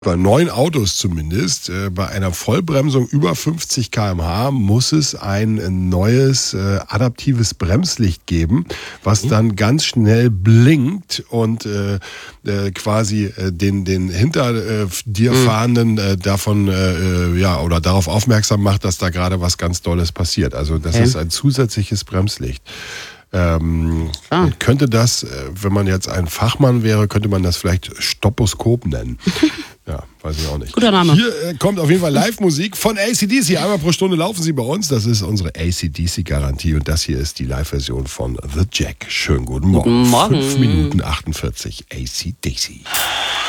Bei neuen Autos zumindest, bei einer Vollbremsung über 50 km/h muss es ein neues adaptives Bremslicht geben, was dann ganz schnell blinkt und quasi den hinter dir Fahrenden davon oder darauf aufmerksam macht, dass da gerade was ganz Dolles passiert. Also das ist ein zusätzliches Bremslicht. Könnte das, wenn man jetzt ein Fachmann wäre, könnte man das vielleicht Stoposkop nennen. Ja, weiß ich auch nicht. Guter Name. Hier kommt auf jeden Fall Live-Musik von AC/DC. Einmal pro Stunde laufen sie bei uns. Das ist unsere AC/DC-Garantie. Und das hier ist die Live-Version von The Jack. Schönen guten Morgen. Guten Morgen. 5 Minuten 48 AC/DC.